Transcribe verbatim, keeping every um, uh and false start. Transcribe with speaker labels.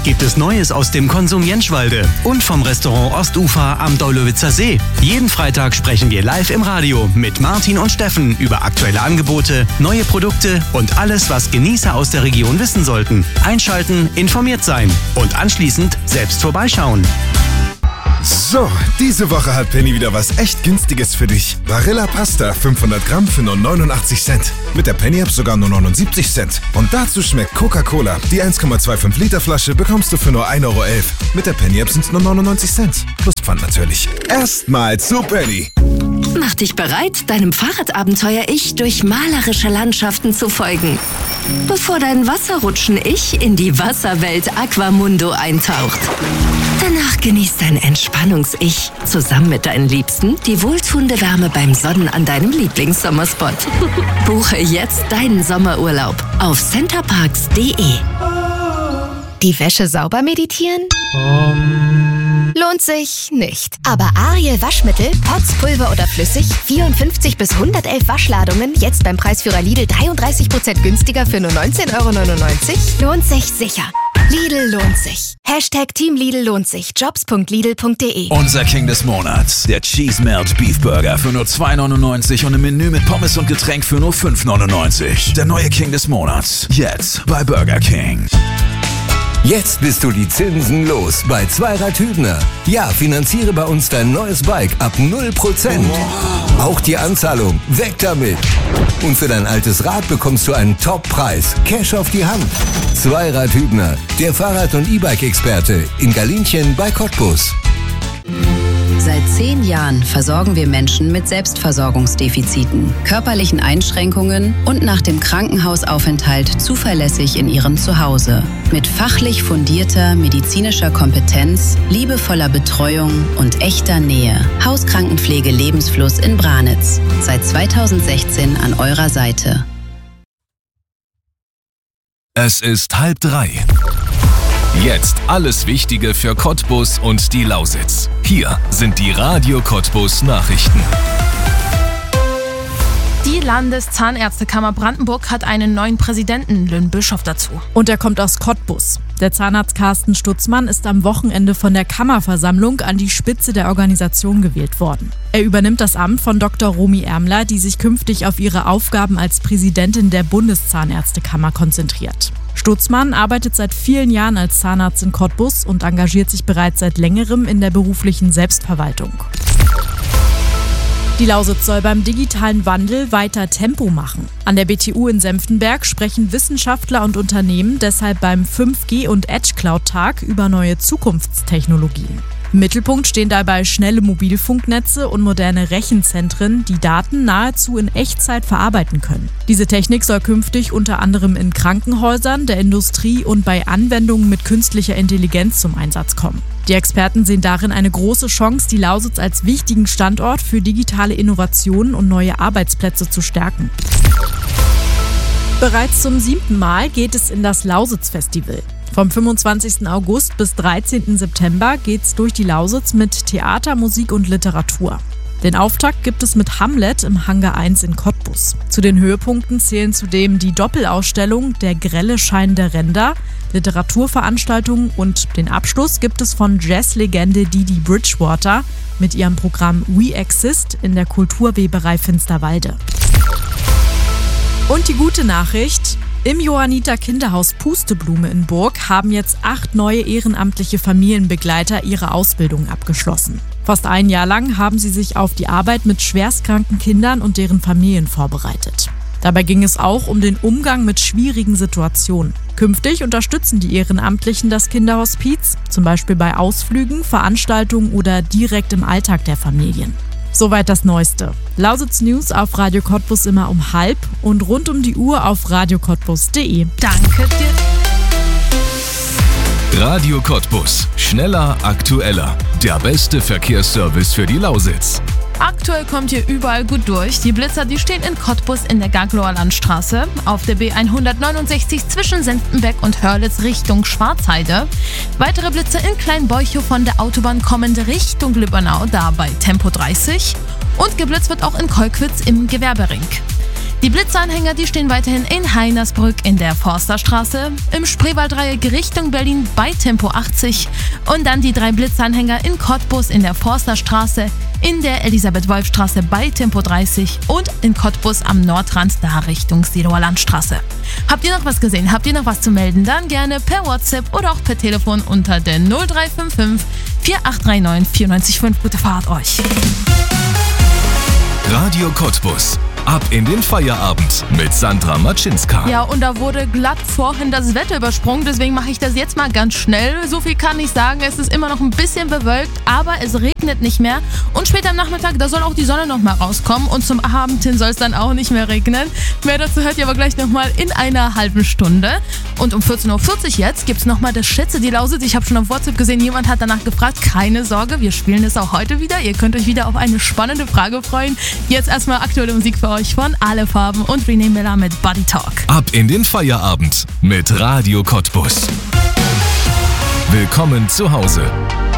Speaker 1: gibt es Neues aus dem Konsum Jentschwalde und vom Restaurant Ostufer am Daulowitzer See. Jeden Freitag sprechen wir live im Radio mit Martin und Steffen über aktuelle Angebote, neue Produkte und alles, was Genießer aus der Region wissen sollten. Einschalten, informiert sein und anschließend selbst vorbeischauen.
Speaker 2: So, diese Woche hat Penny wieder was echt Günstiges für dich. Barilla Pasta fünfhundert Gramm für nur neunundachtzig Cent. Mit der Penny-App sogar nur neunundsiebzig Cent. Und dazu schmeckt Coca-Cola. Die eins Komma fünfundzwanzig Liter Flasche bekommst du für nur ein Euro elf. Mit der Penny-App sind es nur neunundneunzig Cent. Plus Pfand natürlich. Erstmal zu Penny.
Speaker 3: Mach dich bereit, deinem Fahrradabenteuer-Ich durch malerische Landschaften zu folgen. Bevor dein Wasserrutschen-Ich in die Wasserwelt Aquamundo eintaucht. Danach genießt dein Entspannungs-Ich zusammen mit deinen Liebsten die wohltuende Wärme beim Sonnen an deinem Lieblingssommerspot. Buche jetzt deinen Sommerurlaub auf centerparks punkt de.
Speaker 4: Die Wäsche sauber meditieren?
Speaker 5: Um.
Speaker 4: Lohnt sich nicht. Aber Ariel Waschmittel, Pots, Pulver oder flüssig, vierundfünfzig bis hundertelf Waschladungen, jetzt beim Preisführer Lidl dreiunddreißig Prozent günstiger für nur neunzehn Euro neunundneunzig? Lohnt sich sicher. Lidl lohnt sich. Hashtag Team Lidl lohnt sich. Jobs punkt lidl punkt de.
Speaker 6: Unser King des Monats. Der Cheese Melt Beef Burger für nur zwei neunundneunzig und ein Menü mit Pommes und Getränk für nur fünf neunundneunzig. Der neue King des Monats. Jetzt bei Burger King.
Speaker 7: Jetzt bist du die Zinsen los bei Zweirad Hübner. Ja, finanziere bei uns dein neues Bike ab null Prozent. Auch die Anzahlung, weg damit. Und für dein altes Rad bekommst du einen Top-Preis. Cash auf die Hand. Zweirad Hübner, der Fahrrad- und E-Bike-Experte in Galinchen bei Cottbus.
Speaker 8: Seit zehn Jahren versorgen wir Menschen mit Selbstversorgungsdefiziten, körperlichen Einschränkungen und nach dem Krankenhausaufenthalt zuverlässig in ihrem Zuhause. Mit fachlich fundierter medizinischer Kompetenz, liebevoller Betreuung und echter Nähe. Hauskrankenpflege Lebensfluss in Branitz. Seit zweitausendsechzehn an eurer Seite.
Speaker 9: Es ist halb drei. Jetzt alles Wichtige für Cottbus und die Lausitz. Hier sind die Radio Cottbus Nachrichten.
Speaker 10: Die Landeszahnärztekammer Brandenburg hat einen neuen Präsidenten, Lynn Bischof, dazu.
Speaker 11: Und er kommt aus Cottbus. Der Zahnarzt Carsten Stutzmann ist am Wochenende von der Kammerversammlung an die Spitze der Organisation gewählt worden. Er übernimmt das Amt von Doktor Romy Ärmler, die sich künftig auf ihre Aufgaben als Präsidentin der Bundeszahnärztekammer konzentriert. Stutzmann arbeitet seit vielen Jahren als Zahnarzt in Cottbus und engagiert sich bereits seit längerem in der beruflichen Selbstverwaltung. Die Lausitz soll beim digitalen Wandel weiter Tempo machen. An der B T U in Senftenberg sprechen Wissenschaftler und Unternehmen deshalb beim fünf G- und Edge-Cloud-Tag über neue Zukunftstechnologien. Im Mittelpunkt stehen dabei schnelle Mobilfunknetze und moderne Rechenzentren, die Daten nahezu in Echtzeit verarbeiten können. Diese Technik soll künftig unter anderem in Krankenhäusern, der Industrie und bei Anwendungen mit künstlicher Intelligenz zum Einsatz kommen. Die Experten sehen darin eine große Chance, die Lausitz als wichtigen Standort für digitale Innovationen und neue Arbeitsplätze zu stärken. Bereits zum siebten Mal geht es in das Lausitz-Festival. Vom fünfundzwanzigsten August bis dreizehnten September geht's durch die Lausitz mit Theater, Musik und Literatur. Den Auftakt gibt es mit Hamlet im Hangar eins in Cottbus. Zu den Höhepunkten zählen zudem die Doppelausstellung Der grelle Schein der Ränder, Literaturveranstaltungen und den Abschluss gibt es von Jazzlegende Didi Bridgewater mit ihrem Programm We Exist in der Kulturweberei Finsterwalde. Und die gute Nachricht: Im Johanniter Kinderhaus Pusteblume in Burg haben jetzt acht neue ehrenamtliche Familienbegleiter ihre Ausbildung abgeschlossen. Fast ein Jahr lang haben sie sich auf die Arbeit mit schwerstkranken Kindern und deren Familien vorbereitet. Dabei ging es auch um den Umgang mit schwierigen Situationen. Künftig unterstützen die Ehrenamtlichen das Kinderhospiz, zum Beispiel bei Ausflügen, Veranstaltungen oder direkt im Alltag der Familien. Soweit das Neueste. Lausitz News auf Radio Cottbus immer um halb und rund um die Uhr auf radio cottbus punkt de.
Speaker 10: Danke dir.
Speaker 9: Radio Cottbus. Schneller, aktueller. Der beste Verkehrsservice für die Lausitz.
Speaker 10: Aktuell kommt ihr überall gut durch. Die Blitzer, die stehen in Cottbus in der Gagloer Landstraße, auf der B hundertneunundsechzig zwischen Senftenberg und Hörlitz Richtung Schwarzheide. Weitere Blitzer in Kleinbeuchow von der Autobahn kommende Richtung Lübbernau, da bei Tempo dreißig. Und geblitzt wird auch in Kolkwitz im Gewerbering. Die Blitzanhänger, die stehen weiterhin in Heinersbrück in der Forsterstraße, im Spreewaldreieck Richtung Berlin bei Tempo achtzig und dann die drei Blitzanhänger in Cottbus in der Forsterstraße, in der Elisabeth-Wolf-Straße bei Tempo dreißig und in Cottbus am Nordrand da Richtung Seelower Landstraße. Habt ihr noch was gesehen? Habt ihr noch was zu melden? Dann gerne per WhatsApp oder auch per Telefon unter der null drei fünf fünf, vier acht drei neun, vier neun fünf. Gute Fahrt euch!
Speaker 9: Radio Cottbus. Ab in den Feierabend mit Sandra Matschinska.
Speaker 10: Ja, und da wurde glatt vorhin das Wetter übersprungen, deswegen mache ich das jetzt mal ganz schnell. So viel kann ich sagen, es ist immer noch ein bisschen bewölkt, aber es regnet nicht mehr. Und später am Nachmittag, da soll auch die Sonne nochmal rauskommen und zum Abend hin soll es dann auch nicht mehr regnen. Mehr dazu hört ihr aber gleich nochmal in einer halben Stunde. Und um vierzehn Uhr vierzig jetzt gibt es nochmal das Schätze die Lausitz. Ich habe schon auf WhatsApp gesehen, jemand hat danach gefragt. Keine Sorge, wir spielen es auch heute wieder. Ihr könnt euch wieder auf eine spannende Frage freuen. Jetzt erstmal aktuelle Musik für euch von Alle Farben und Renee Miller mit Body Talk.
Speaker 9: Ab in den Feierabend mit Radio Cottbus. Willkommen zu Hause.